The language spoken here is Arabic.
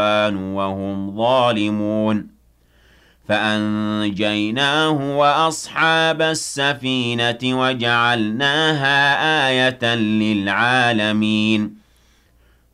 وهم ظالمون فأنجيناه وأصحاب السفينة وجعلناها آية للعالمين